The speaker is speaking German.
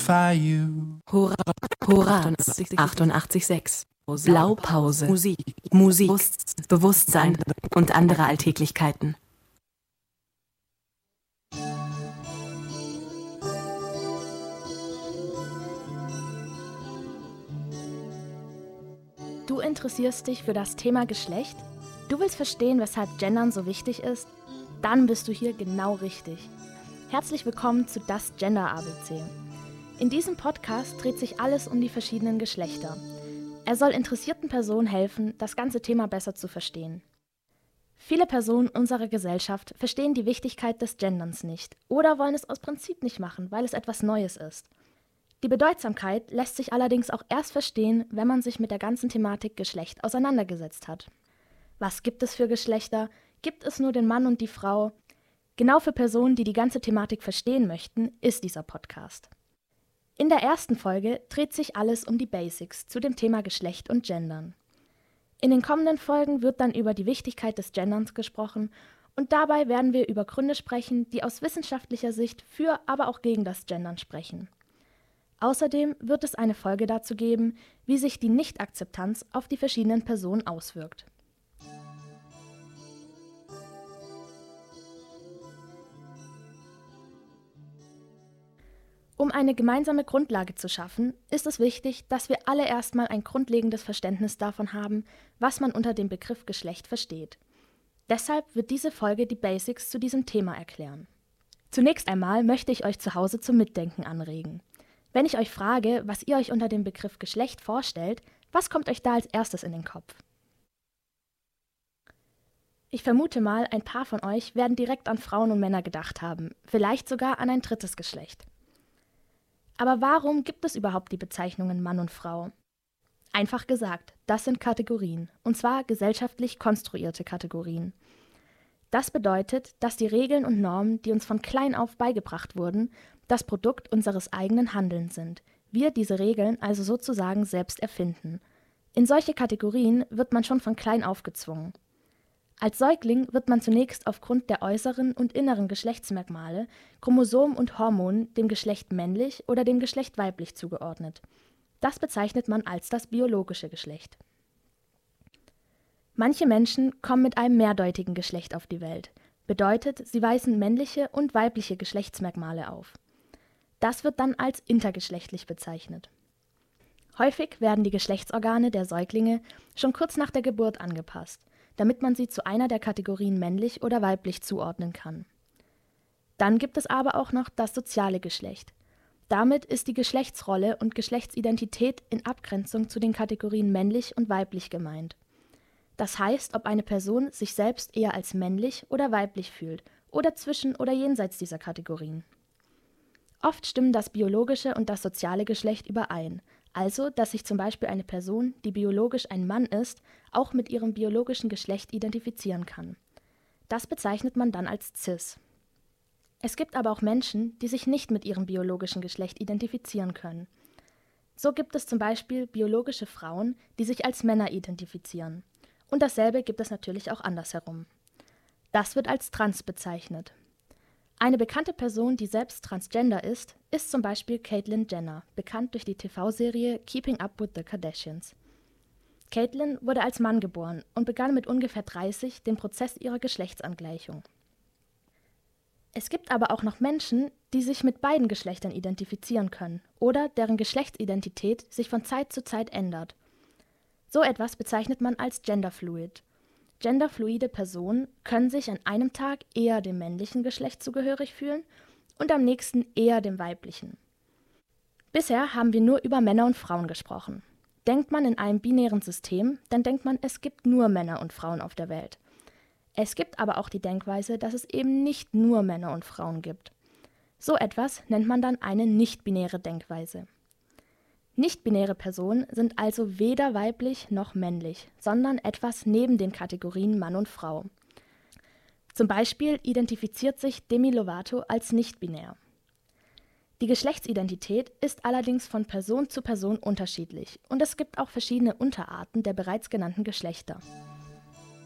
satisfy you. Horaz 88,6. Blaupause. Musik. Bewusstsein und andere Alltäglichkeiten. Du interessierst dich für das Thema Geschlecht? Du willst verstehen, weshalb Gendern so wichtig ist? Dann bist du hier genau richtig. Herzlich willkommen zu Das Gender ABC. In diesem Podcast dreht sich alles um die verschiedenen Geschlechter. Er soll interessierten Personen helfen, das ganze Thema besser zu verstehen. Viele Personen unserer Gesellschaft verstehen die Wichtigkeit des Genderns nicht oder wollen es aus Prinzip nicht machen, weil es etwas Neues ist. Die Bedeutsamkeit lässt sich allerdings auch erst verstehen, wenn man sich mit der ganzen Thematik Geschlecht auseinandergesetzt hat. Was gibt es für Geschlechter? Gibt es nur den Mann und die Frau? Genau für Personen, die die ganze Thematik verstehen möchten, ist dieser Podcast. In der ersten Folge dreht sich alles um die Basics zu dem Thema Geschlecht und Gendern. In den kommenden Folgen wird dann über die Wichtigkeit des Genderns gesprochen und dabei werden wir über Gründe sprechen, die aus wissenschaftlicher Sicht für, aber auch gegen das Gendern sprechen. Außerdem wird es eine Folge dazu geben, wie sich die Nichtakzeptanz auf die verschiedenen Personen auswirkt. Um eine gemeinsame Grundlage zu schaffen, ist es wichtig, dass wir alle erstmal ein grundlegendes Verständnis davon haben, was man unter dem Begriff Geschlecht versteht. Deshalb wird diese Folge die Basics zu diesem Thema erklären. Zunächst einmal möchte ich euch zu Hause zum Mitdenken anregen. Wenn ich euch frage, was ihr euch unter dem Begriff Geschlecht vorstellt, was kommt euch da als erstes in den Kopf? Ich vermute mal, ein paar von euch werden direkt an Frauen und Männer gedacht haben, vielleicht sogar an ein drittes Geschlecht. Aber warum gibt es überhaupt die Bezeichnungen Mann und Frau? Einfach gesagt, das sind Kategorien, und zwar gesellschaftlich konstruierte Kategorien. Das bedeutet, dass die Regeln und Normen, die uns von klein auf beigebracht wurden, das Produkt unseres eigenen Handelns sind. Wir diese Regeln also sozusagen selbst erfinden. In solche Kategorien wird man schon von klein auf gezwungen. Als Säugling wird man zunächst aufgrund der äußeren und inneren Geschlechtsmerkmale, Chromosomen und Hormonen dem Geschlecht männlich oder dem Geschlecht weiblich zugeordnet. Das bezeichnet man als das biologische Geschlecht. Manche Menschen kommen mit einem mehrdeutigen Geschlecht auf die Welt. Bedeutet, sie weisen männliche und weibliche Geschlechtsmerkmale auf. Das wird dann als intergeschlechtlich bezeichnet. Häufig werden die Geschlechtsorgane der Säuglinge schon kurz nach der Geburt angepasst, damit man sie zu einer der Kategorien männlich oder weiblich zuordnen kann. Dann gibt es aber auch noch das soziale Geschlecht. Damit ist die Geschlechtsrolle und Geschlechtsidentität in Abgrenzung zu den Kategorien männlich und weiblich gemeint. Das heißt, ob eine Person sich selbst eher als männlich oder weiblich fühlt oder zwischen oder jenseits dieser Kategorien. Oft stimmen das biologische und das soziale Geschlecht überein, also dass sich zum Beispiel eine Person, die biologisch ein Mann ist, auch mit ihrem biologischen Geschlecht identifizieren kann. Das bezeichnet man dann als cis. Es gibt aber auch Menschen, die sich nicht mit ihrem biologischen Geschlecht identifizieren können. So gibt es zum Beispiel biologische Frauen, die sich als Männer identifizieren. Und dasselbe gibt es natürlich auch andersherum. Das wird als trans bezeichnet. Eine bekannte Person, die selbst transgender ist zum Beispiel Caitlyn Jenner, bekannt durch die TV-Serie Keeping Up with the Kardashians. Caitlyn wurde als Mann geboren und begann mit ungefähr 30 den Prozess ihrer Geschlechtsangleichung. Es gibt aber auch noch Menschen, die sich mit beiden Geschlechtern identifizieren können oder deren Geschlechtsidentität sich von Zeit zu Zeit ändert. So etwas bezeichnet man als genderfluid. Genderfluide Personen können sich an einem Tag eher dem männlichen Geschlecht zugehörig fühlen und am nächsten eher dem weiblichen. Bisher haben wir nur über Männer und Frauen gesprochen. Denkt man in einem binären System, dann denkt man, es gibt nur Männer und Frauen auf der Welt. Es gibt aber auch die Denkweise, dass es eben nicht nur Männer und Frauen gibt. So etwas nennt man dann eine nicht-binäre Denkweise. Nicht-binäre Personen sind also weder weiblich noch männlich, sondern etwas neben den Kategorien Mann und Frau. Zum Beispiel identifiziert sich Demi Lovato als nicht-binär. Die Geschlechtsidentität ist allerdings von Person zu Person unterschiedlich und es gibt auch verschiedene Unterarten der bereits genannten Geschlechter.